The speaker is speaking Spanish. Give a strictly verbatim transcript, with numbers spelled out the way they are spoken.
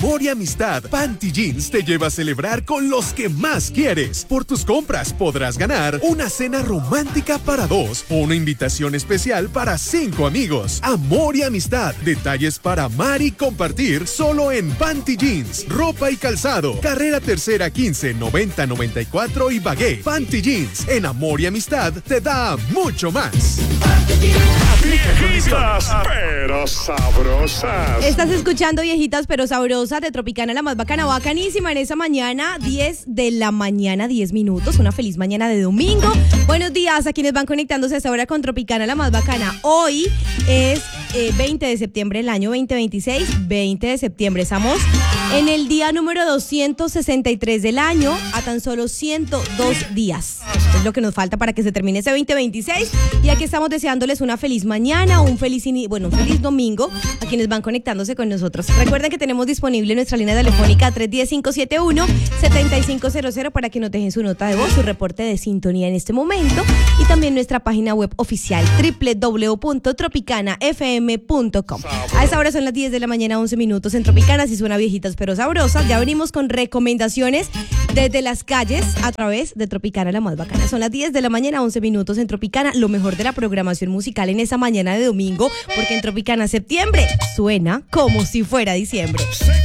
Amor y Amistad, Panty Jeans te lleva a celebrar con los que más quieres. Por tus compras podrás ganar una cena romántica para dos o una invitación especial para cinco amigos. Amor y Amistad, detalles para amar y compartir solo en Panty Jeans, ropa y calzado. Carrera Tercera quince, noventa, noventa y cuatro y Bagué. Panty Jeans, en Amor y Amistad te da mucho más. Viejitas pero sabrosas. Estás escuchando Viejitas pero sabrosas de Tropicana, la más bacana, bacanísima en esa mañana, diez de la mañana, diez minutos. Una feliz mañana de domingo. Buenos días a quienes van conectándose a esta hora con Tropicana, la más bacana. Hoy es eh, veinte de septiembre del año veinte veintiséis, veinte de septiembre. Estamos en el día número doscientos sesenta y tres del año, a tan solo ciento dos días. Es lo que nos falta para que se termine ese veinte veintiséis. Y aquí estamos deseándoles una feliz mañana, un feliz, in- bueno, un feliz domingo a quienes van conectándose con nosotros. Recuerden que tenemos disponible nuestra línea telefónica tres uno cero, cinco siete uno, siete cinco cero cero para que nos dejen su nota de voz, su reporte de sintonía en este momento, y también nuestra página web oficial doble u doble u doble u punto tropicana f m punto com. A esa hora son las diez de la mañana, once minutos en Tropicana. Si suena Viejitas pero sabrosas, ya venimos con recomendaciones desde las calles a través de Tropicana, la más bacana. Son las diez de la mañana, once minutos en Tropicana, lo mejor de la programación musical en esa mañana de domingo, porque en Tropicana septiembre suena como si fuera diciembre.